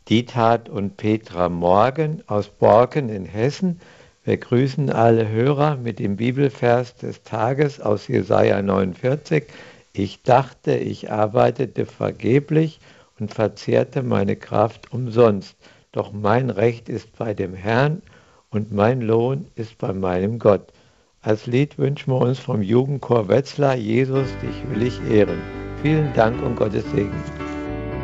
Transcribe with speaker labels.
Speaker 1: Diethard und Petra Morgen aus Borken in Hessen. Wir grüßen alle Hörer mit dem Bibelvers des Tages aus Jesaja 49. Ich dachte, ich arbeitete vergeblich und verzehrte meine Kraft umsonst. Doch mein Recht ist bei dem Herrn und mein Lohn ist bei meinem Gott. Als Lied wünschen wir uns vom Jugendchor Wetzlar, Jesus, dich will ich ehren. Vielen Dank und Gottes Segen.